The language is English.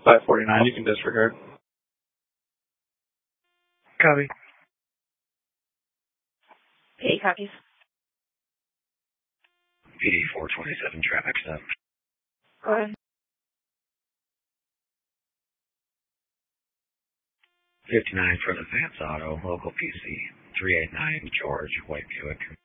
549, you can disregard. Copy. Hey, copies. PD 427 traffic stop. Go ahead. 59 for the Vance Auto, local PC 389 George, White Buick.